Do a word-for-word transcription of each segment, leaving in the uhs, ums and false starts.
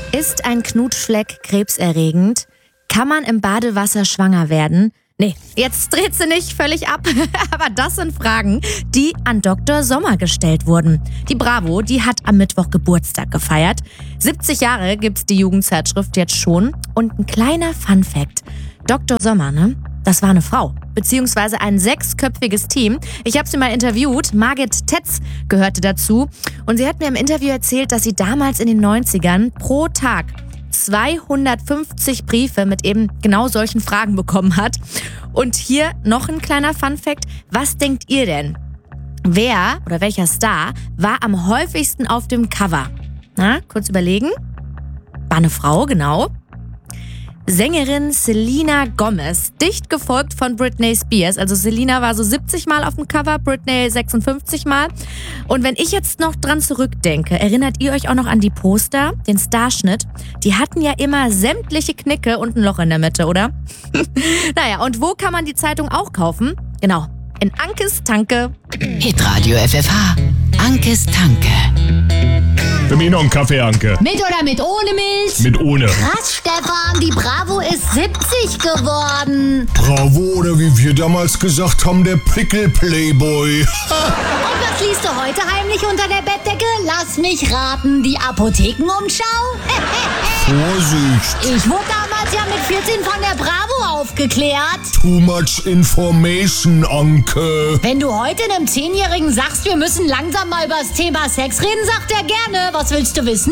Ist ein Knutschfleck krebserregend? Kann man im Badewasser schwanger werden? Nee, jetzt dreht sie nicht völlig ab, aber das sind Fragen, die an Doktor Sommer gestellt wurden. Die Bravo, die hat am Mittwoch Geburtstag gefeiert. siebzig Jahre gibt's die Jugendzeitschrift jetzt schon. Und ein kleiner Funfact: Doktor Sommer, ne? Das war eine Frau, beziehungsweise ein sechsköpfiges Team. Ich habe sie mal interviewt. Margit Tetz gehörte dazu. Und sie hat mir im Interview erzählt, dass sie damals in den neunzigern pro Tag zweihundertfünfzig Briefe mit eben genau solchen Fragen bekommen hat. Und hier noch ein kleiner Funfact. Was denkt ihr denn? Wer oder welcher Star war am häufigsten auf dem Cover? Na, kurz überlegen. War eine Frau, genau. Sängerin Selena Gomez, dicht gefolgt von Britney Spears. Also Selena war so siebzig Mal auf dem Cover, Britney sechsundfünfzig Mal. Und wenn ich jetzt noch dran zurückdenke, erinnert ihr euch auch noch an die Poster, den Starschnitt? Die hatten ja immer sämtliche Knicke und ein Loch in der Mitte, oder? Naja, und wo kann man die Zeitung auch kaufen? Genau, in Ankes Tanke. Hitradio F F H, Ankes Tanke. Für mich noch einen Kaffee, Anke. Mit oder mit ohne Milch? Mit ohne. Krass, Stefan, die Bravo ist siebzig geworden. Bravo, oder wie wir damals gesagt haben, der Prickel-Playboy. Und was liest du heute heimlich unter der Bettdecke? Lass mich raten, die Apothekenumschau? Vorsicht. Ich wurde damals ja mit vierzehn von der Bravo aufgeklärt. Too much information, Anke. Wenn du heute einem Zehnjährigen sagst, wir müssen langsam mal über das Thema Sex reden, sagt er gerne. Was willst du wissen?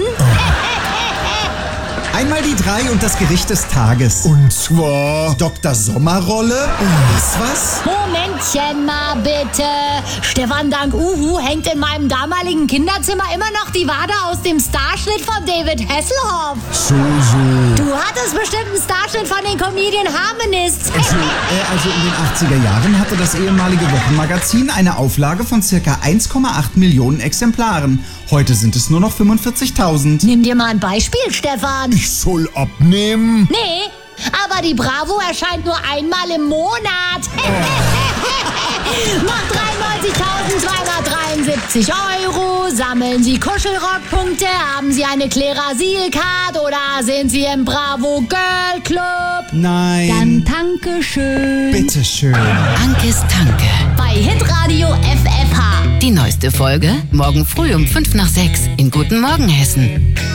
Einmal die drei und das Gericht des Tages. Und zwar Doktor Sommerrolle? Ist was? Momentchen mal bitte. Stefan Dank Uhu hängt in meinem damaligen Kinderzimmer immer noch die Wade aus dem Starschnitt von David Hasselhoff. so, so. Du hattest bestimmt einen Starschnitt von den Comedian Harmonists. Also, äh, also in den achtziger Jahren hatte das ehemalige Wochenmagazin eine Auflage von circa eins Komma acht Millionen Exemplaren. Heute sind es nur noch fünfundvierzigtausend. Nimm dir mal ein Beispiel, Stefan. Ich soll abnehmen? Nee, aber die Bravo erscheint nur einmal im Monat. Macht dreiundneunzigtausendzweihundertdreiundsiebzig Euro. Sammeln Sie Kuschelrock-Punkte? Haben Sie eine Klerasil-Card? Oder sind Sie im Bravo Girl Club? Nein. Dann danke schön. Bitteschön. Ankes Tanke. Bei Hitradio F F H. Die neueste Folge morgen früh um fünf nach sechs in Guten Morgen Hessen.